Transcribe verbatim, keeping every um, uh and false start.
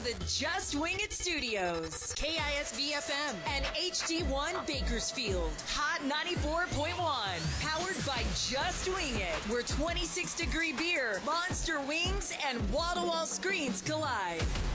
the Just Wing It Studios. K I S B F M and H D one Bakersfield. Hot ninety-four point one. Powered by Just Wing It, where twenty-six degree beer, monster wings, and wall-to-wall screens collide.